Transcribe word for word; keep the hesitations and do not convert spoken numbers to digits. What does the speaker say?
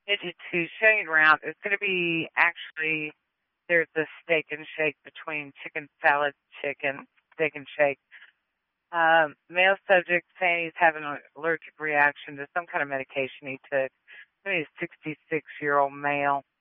fifty-two shade round. It's going to be actually, there's a steak and shake between chicken salad, chicken, steak and shake. Um, male subject saying he's having an allergic reaction to some kind of medication he took. I mean, he's a sixty-six-year-old male.